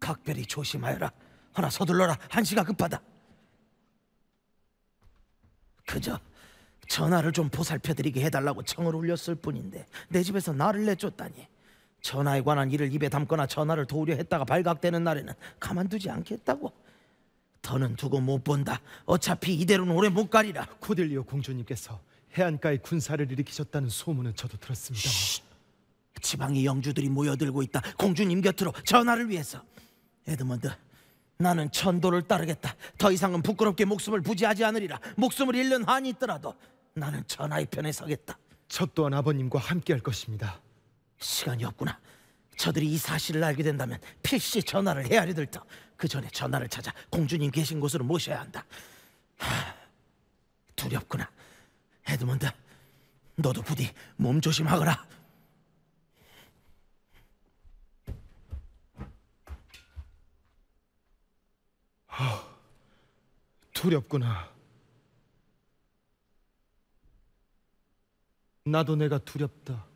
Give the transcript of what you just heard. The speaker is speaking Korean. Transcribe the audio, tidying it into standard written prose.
각별히 조심하여라. 하나 서둘러라. 한시가 급하다. 그저 전하를 좀 보살펴드리게 해달라고 청을 올렸을 뿐인데 내 집에서 나를 내쫓다니. 전하에 관한 일을 입에 담거나 전하를 도우려 했다가 발각되는 날에는 가만두지 않겠다고. 더는 두고 못 본다. 어차피 이대로는 오래 못 가리라. 코델리오 공주님께서 해안가에 군사를 일으키셨다는 소문은 저도 들었습니다. 지방의 영주들이 모여들고 있다. 공주님 곁으로 전하를 위해서. 에드먼드, 나는 천도를 따르겠다. 더 이상은 부끄럽게 목숨을 부지하지 않으리라. 목숨을 잃는 한이 있더라도 나는 전하의 편에 서겠다. 저 또한 아버님과 함께 할 것입니다. 시간이 없구나. 저들이 이 사실을 알게 된다면 필시 전하를 헤아려 들 터. 그 전에 전하를 찾아 공주님 계신 곳으로 모셔야 한다. 두렵구나. 에드먼드, 너도 부디 몸 조심하거라. 두렵구나. 나도 내가 두렵다.